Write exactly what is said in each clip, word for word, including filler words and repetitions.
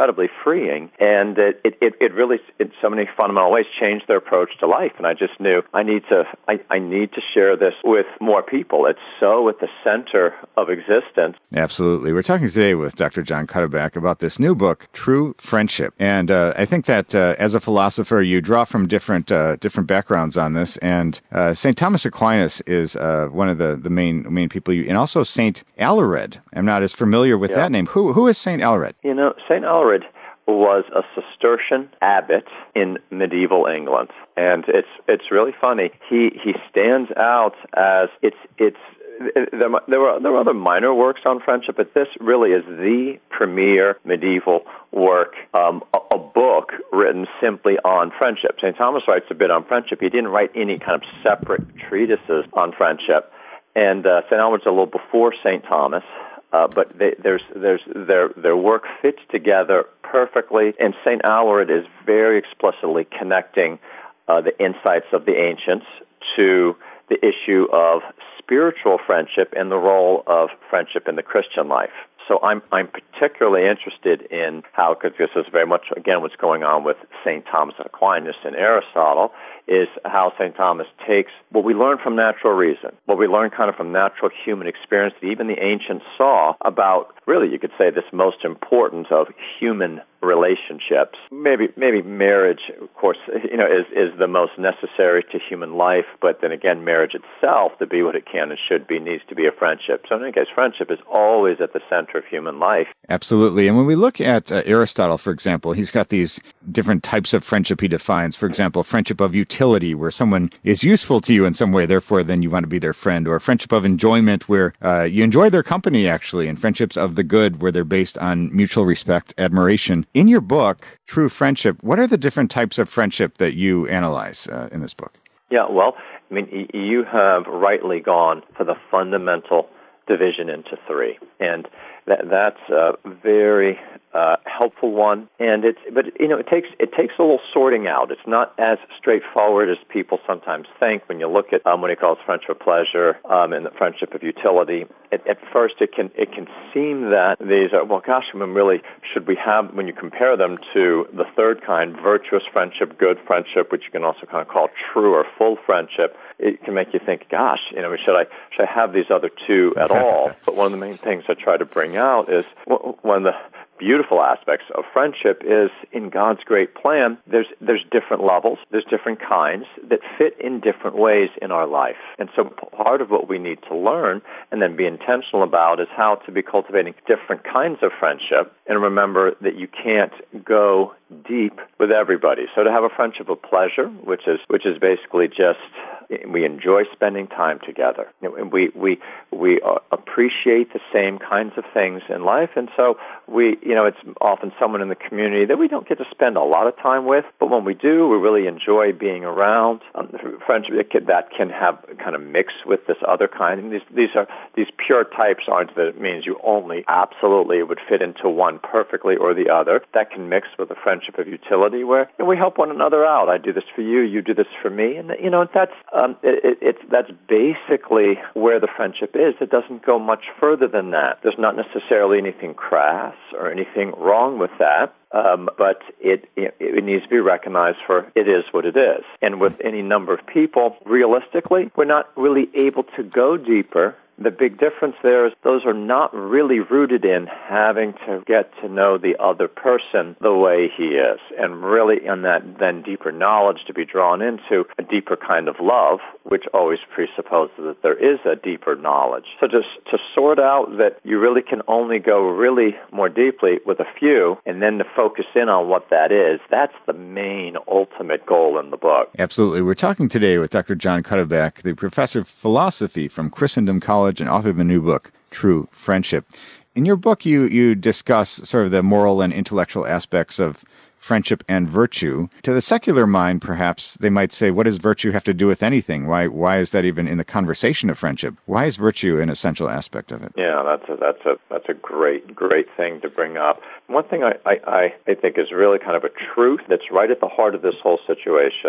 incredibly freeing, and it, it, it really, in so many fundamental ways, changed their approach to life. And I just knew I need to, I, I need to share this with more people. It's so at the center of existence. Absolutely. We're talking today with Doctor Jon Cuddeback about this new book, True Friendship. And uh, I think that uh, as a philosopher, you draw from different uh, different backgrounds on this. And uh, Saint Thomas Aquinas is uh, one of the, the main main people, you, and also Saint Alared. I'm not as familiar with yeah. that name. Who Who is Saint Alared? You know, Saint Alared was a Cistercian abbot in medieval England. And it's it's really funny. He he stands out as it's it's there, there were there were other minor works on friendship, but this really is the premier medieval work, um, a, a book written simply on friendship. Saint Thomas writes a bit on friendship. He didn't write any kind of separate treatises on friendship. And uh, Saint Alared's a little before Saint Thomas. Uh, but they, there's, there's, their, their work fits together perfectly, and Saint Alared is very explicitly connecting uh, the insights of the ancients to the issue of spiritual friendship and the role of friendship in the Christian life. So I'm I'm particularly interested in how, because this is very much, again, what's going on with Saint Thomas Aquinas and Aristotle, is how Saint Thomas takes what we learn from natural reason, what we learn kind of from natural human experience that even the ancients saw about, really, you could say, this most important of human relationships. Maybe maybe marriage, of course, you know, is, is the most necessary to human life, but then again, marriage itself, to be what it can and should be, needs to be a friendship. So in any case, friendship is always at the center of human life. Absolutely. And when we look at uh, Aristotle, for example, he's got these different types of friendship he defines. For example, friendship of utility, where someone is useful to you in some way, therefore then you want to be their friend, or friendship of enjoyment, where uh, you enjoy their company, actually, and friendships of the good, where they're based on mutual respect, admiration. In your book, True Friendship, what are the different types of friendship that you analyze uh, in this book? Yeah, well, I mean, you have rightly gone for the fundamental division into three, and that, that's a very uh, helpful one. And it's, but you know, it takes it takes a little sorting out. It's not as straightforward as people sometimes think when you look at um, what he calls friendship of pleasure um, and the friendship of utility. At, at first, it can it can seem that these are, well, gosh, I mean, really, should we have, when you compare them to the third kind, virtuous friendship, good friendship, which you can also kind of call true or full friendship, it can make you think, gosh, you know, should I should I have these other two at all? But one of the main things I try to bring out is one of the beautiful aspects of friendship is, in God's great plan, there's there's different levels, there's different kinds that fit in different ways in our life. And so part of what we need to learn and then be intentional about is how to be cultivating different kinds of friendship, and remember that you can't go deep with everybody. So to have a friendship of pleasure, which is which is basically just we enjoy spending time together. And we we we appreciate the same kinds of things in life, and so we, you know, it's often someone in the community that we don't get to spend a lot of time with, but when we do, we really enjoy being around. Um, friendship that can, that can have kind of mix with this other kind. And these these are these pure types aren't that it means you only absolutely would fit into one perfectly or the other. That can mix with a friendship of utility where, you know, we help one another out. I do this for you, you do this for me, and you know that's um, it, it, it's that's basically where the friendship is. It doesn't go much further than that. There's not necessarily anything crass or anything wrong with that, um, but it, it it needs to be recognized for it is what it is. And with any number of people, realistically, we're not really able to go deeper. The big difference there is those are not really rooted in having to get to know the other person the way he is, and really in that then deeper knowledge to be drawn into a deeper kind of love, which always presupposes that there is a deeper knowledge. So just to sort out that you really can only go really more deeply with a few, and then to focus in on what that is, that's the main ultimate goal in the book. Absolutely. We're talking today with Doctor Jon Cuddeback, the professor of philosophy from Christendom College and author of the new book, True Friendship. In your book, you you discuss sort of the moral and intellectual aspects of friendship and virtue. To the secular mind, perhaps, they might say, what does virtue have to do with anything? Why why is that even in the conversation of friendship? Why is virtue an essential aspect of it? Yeah, that's a, that's a, that's a great, great thing to bring up. One thing I, I, I think is really kind of a truth that's right at the heart of this whole situation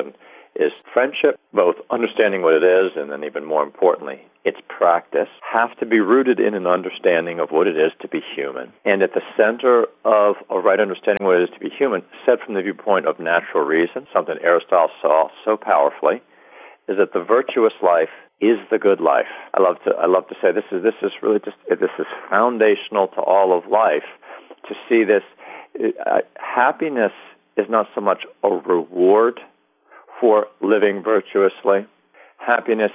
is friendship, both understanding what it is and then even more importantly, its practice, have to be rooted in an understanding of what it is to be human. And at the center of a right understanding of what it is to be human, said from the viewpoint of natural reason, something Aristotle saw so powerfully, is that the virtuous life is the good life. I love to I love to say this is this is really just this is foundational to all of life. To see this, uh, happiness is not so much a reward for living virtuously. Happiness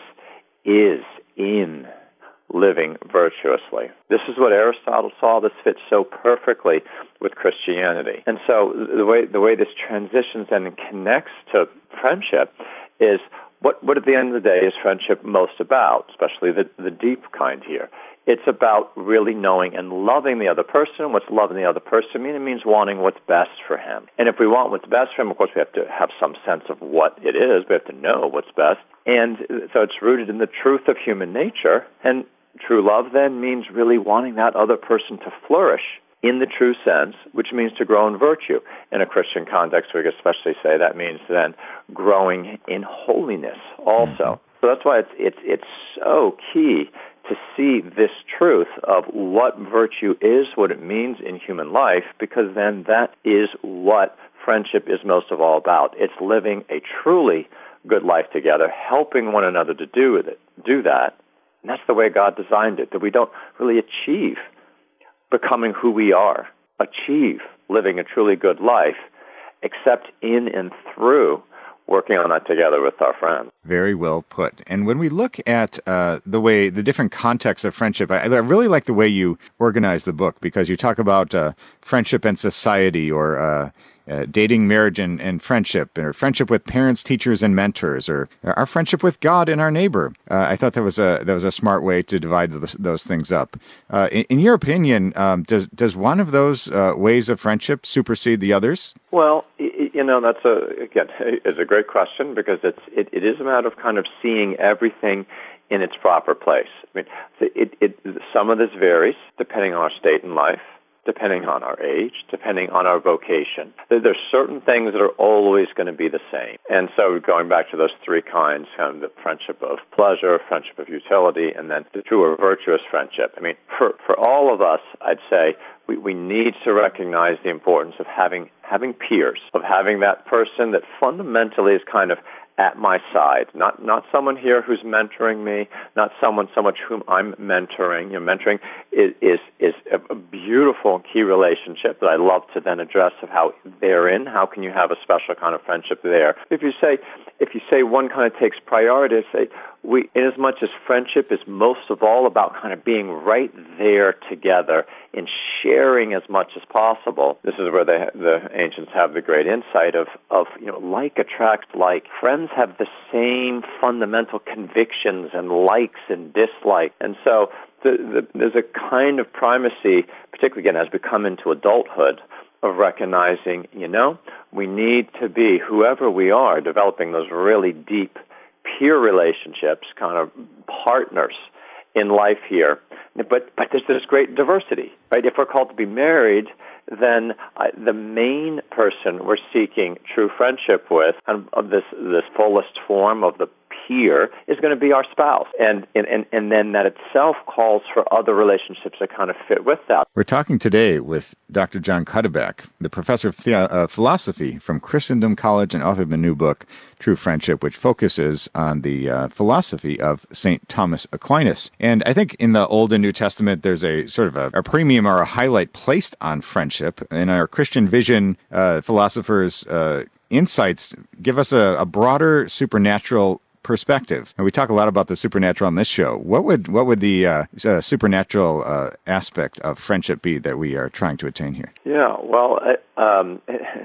is in living virtuously. This is what Aristotle saw. This fits so perfectly with Christianity. And so the way the way this transitions and connects to friendship is what what at the end of the day is friendship most about, especially the, the deep kind here. It's about really knowing and loving the other person. What's loving the other person mean? It means wanting what's best for him. And if we want what's best for him, of course, we have to have some sense of what it is. We have to know what's best. And so it's rooted in the truth of human nature. And true love then means really wanting that other person to flourish in the true sense, which means to grow in virtue. In a Christian context, we could especially say that means then growing in holiness also. Mm-hmm. So that's why it's it's it's so key to see this truth of what virtue is, what it means in human life, because then that is what friendship is most of all about. It's living a truly good life together, helping one another to do it, do that. And that's the way God designed it, that we don't really achieve becoming who we are, achieve living a truly good life, except in and through working on that together with our friends. Very well put. And when we look at uh, the way, the different contexts of friendship, I, I really like the way you organize the book, because you talk about uh, friendship and society, or uh, uh, dating, marriage, and, and friendship, or friendship with parents, teachers, and mentors, or our friendship with God and our neighbor. Uh, I thought that was a that was a smart way to divide those, those things up. Uh, in, in your opinion, um, does does one of those uh, ways of friendship supersede the others? Well, you know, that's a again is a great question, because it's it, it is a matter of kind of seeing everything in its proper place. I mean, it, it some of this varies depending on our state in life, depending on our age, depending on our vocation. There's certain things that are always going to be the same. And so going back to those three kinds, kind of the friendship of pleasure, friendship of utility, and then the true or virtuous friendship. I mean, for, for all of us, I'd say we, we need to recognize the importance of having having peers, of having that person that fundamentally is kind of at my side, not not someone here who's mentoring me, not someone so much whom I'm mentoring. You know, mentoring is, is is a beautiful and key relationship that I love to then address of how therein, how can you have a special kind of friendship there? If you say if you say one kind of takes priority, say we, in as much as friendship is most of all about kind of being right there together and sharing as much as possible. This is where the the ancients have the great insight of of you know like attracts like. Friends have the same fundamental convictions and likes and dislikes, and so the, the, there's a kind of primacy, particularly again as we come into adulthood, of recognizing, you know, we need to be, whoever we are, developing those really deep peer relationships, kind of partners in life here. But but there's this great diversity, right? If we're called to be married, then uh, the main person we're seeking true friendship with, and of this this fullest form of the peer, is going to be our spouse. And, and, and, and then that itself calls for other relationships that kind of fit with that. We're talking today with Doctor John Cuddeback, the professor of the- uh, philosophy from Christendom College and author of the new book, True Friendship, which focuses on the uh, philosophy of Saint Thomas Aquinas. And I think in the Old and New Testament, there's a sort of a, a premium or a highlight placed on friendship. In our Christian vision, uh, philosophers' uh, insights give us a, a broader supernatural perspective. And we talk a lot about the supernatural on this show. What would what would the uh, uh, supernatural uh, aspect of friendship be that we are trying to attain here? Yeah, well, uh, um,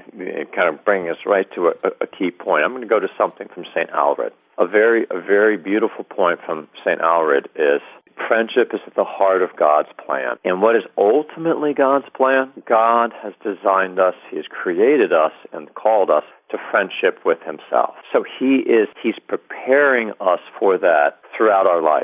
it kind of bringing us right to a, a key point. I'm going to go to something from Saint Alred. A very a very beautiful point from Saint Alred is friendship is at the heart of God's plan. And what is ultimately God's plan? God has designed us, He has created us and called us to friendship with Himself. So He is, He's preparing us for that throughout our life.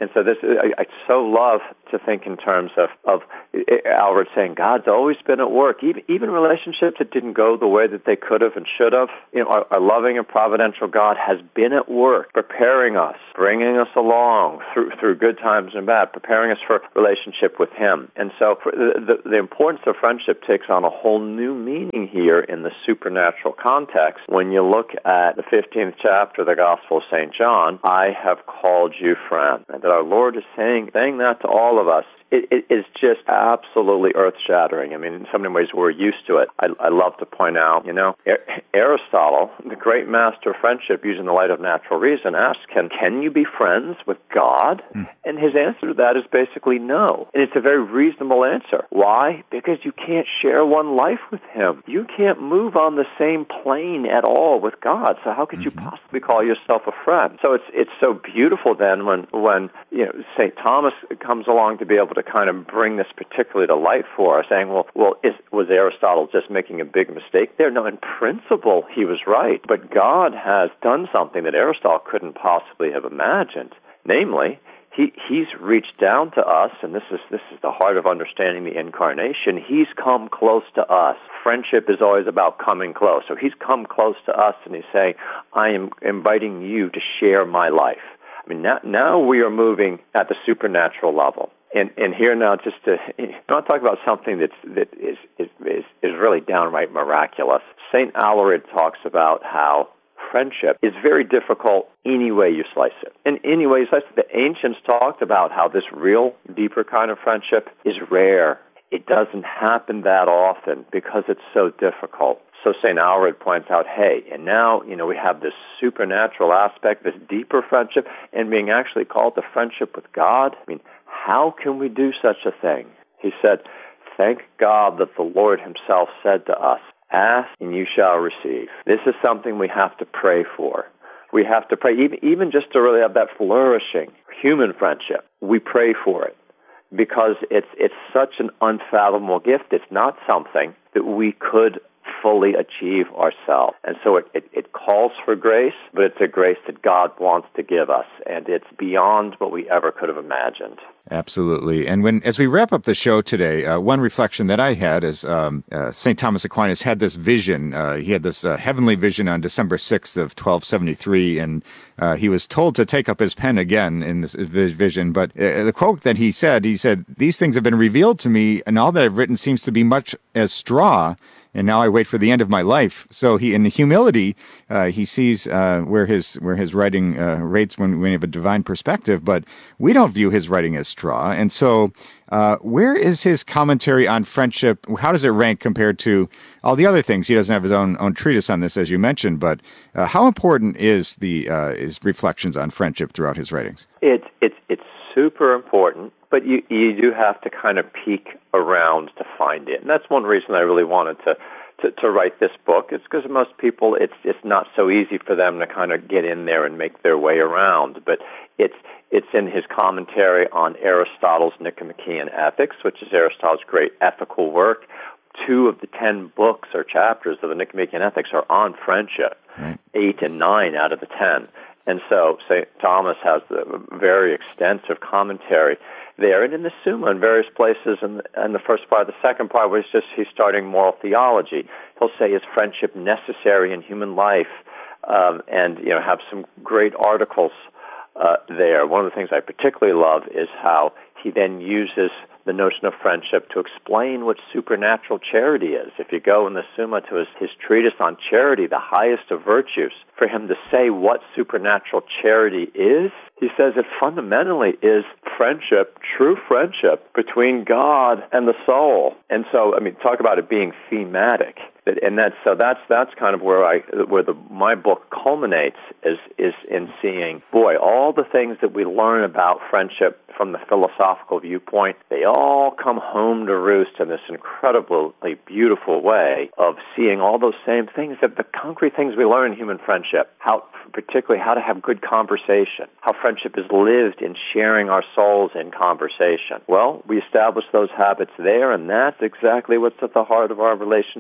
And so this, I, I so love to think in terms of, of Albert saying God's always been at work. Even, even relationships that didn't go the way that they could have and should have, you know, our, our loving and providential God has been at work preparing us, bringing us along through through good times and bad, preparing us for relationship with Him. And so for the, the, the importance of friendship takes on a whole new meaning here in the supernatural context. When you look at the fifteenth chapter of the Gospel of Saint John, I have called you friend. And that our Lord is saying, saying that to all of us. It, it is just absolutely earth-shattering. I mean, in so many ways, we're used to it. I, I love to point out, you know, Aristotle, the great master of friendship using the light of natural reason, asked, can, can you be friends with God? Mm. And his answer to that is basically no. And it's a very reasonable answer. Why? Because you can't share one life with Him. You can't move on the same plane at all with God. So how could mm-hmm. you possibly call yourself a friend? So it's it's so beautiful then when, when you know, Saint Thomas comes along to be able to kind of bring this particularly to light for us, saying, well, well, is, was Aristotle just making a big mistake there? No, in principle, he was right. But God has done something that Aristotle couldn't possibly have imagined. Namely, he, he's reached down to us, and this is this is the heart of understanding the Incarnation. He's come close to us. Friendship is always about coming close. So he's come close to us, and he's saying, I am inviting you to share my life. I mean, now, now we are moving at the supernatural level. And and here now, just to I want to talk about something that's that is is is, is really downright miraculous. Saint Alured talks about how friendship is very difficult any way you slice it. And any way you slice it, the ancients talked about how this real, deeper kind of friendship is rare. It doesn't happen that often because it's so difficult. So Saint Alured points out, hey, and now, you know, we have this supernatural aspect, this deeper friendship, and being actually called to friendship with God. I mean, how can we do such a thing? He said, thank God that the Lord Himself said to us, ask and you shall receive. This is something we have to pray for. We have to pray, even, even just to really have that flourishing human friendship. We pray for it because it's it's such an unfathomable gift. It's not something that we could fully achieve ourselves. And so it, it, it calls for grace, but it's a grace that God wants to give us, and it's beyond what we ever could have imagined. Absolutely. And when, as we wrap up the show today, uh, one reflection that I had is um, uh, Saint Thomas Aquinas had this vision. Uh, he had this uh, heavenly vision on December sixth of twelve seventy-three, and uh, he was told to take up his pen again in this vision. But uh, the quote that he said, he said, "These things have been revealed to me, and all that I've written seems to be much as straw, and now I wait for the end of my life." So he, in humility, uh, he sees uh, where his where his writing uh, rates when, when you have a divine perspective, but we don't view his writing as straw. And so uh, where is his commentary on friendship? How does it rank compared to all the other things? He doesn't have his own own treatise on this, as you mentioned, but uh, how important is the uh, his reflections on friendship throughout his writings? It's it's it's super important. But you you do have to kind of peek around to find it. And that's one reason I really wanted to, to, to write this book. It's because most people, it's it's not so easy for them to kind of get in there and make their way around. But it's it's in his commentary on Aristotle's Nicomachean Ethics, which is Aristotle's great ethical work. Two of the ten books or chapters of the Nicomachean Ethics are on friendship, right. Eight and nine out of the ten. And so Saint Thomas has a very extensive commentary there, and in the Summa in various places, and and the first part, the second part was just he's starting moral theology. He'll say, is friendship necessary in human life? Um, and, you know, have some great articles uh, there. One of the things I particularly love is how he then uses the notion of friendship to explain what supernatural charity is. If you go in the Summa to his, his treatise on charity, the highest of virtues, for him to say what supernatural charity is, he says it fundamentally is friendship, true friendship between God and the soul. And so, I mean, talk about it being thematic. And that's so that's that's kind of where I where the my book culminates is is in seeing, boy, all the things that we learn about friendship from the philosophical viewpoint, they all come home to roost in this incredibly beautiful way of seeing all those same things, that the concrete things we learn in human friendship, how particularly how to have good conversation, how friendship is lived in sharing our souls in conversation. Well, we establish those habits there, and that's exactly what's at the heart of our relationship with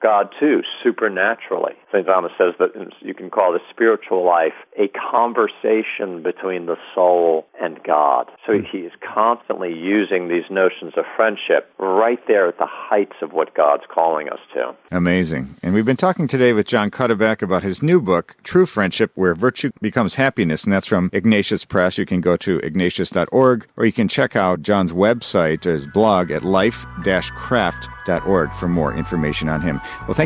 God too, supernaturally. Saint Thomas says that you can call the spiritual life a conversation between the soul and God. So he is constantly using these notions of friendship right there at the heights of what God's calling us to. Amazing. And we've been talking today with John Cuddeback about his new book, True Friendship, Where Virtue Becomes Happiness, and that's from Ignatius Press. You can go to ignatius dot org, or you can check out John's website, his blog at life dash craft dot org for more information on him. Well, thank